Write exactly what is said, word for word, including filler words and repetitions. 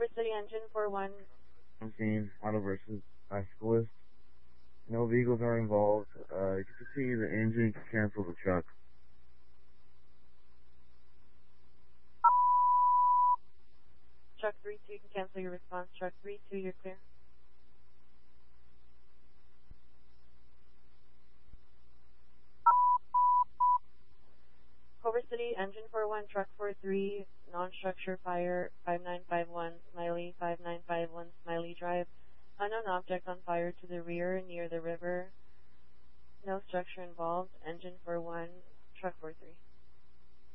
Culver City Engine four one. I'm seeing auto versus bicyclist. No vehicles are involved. Uh, you can see the engine can cancel the truck. Truck three two, you can cancel your response. Truck three two, you're clear. Culver City Engine four one, Truck four three, non-structure fire, five nine five one, Smiley, five nine five one, Smiley Drive. Unknown object on fire to the rear near the river. No structure involved. Engine four one, Truck four three.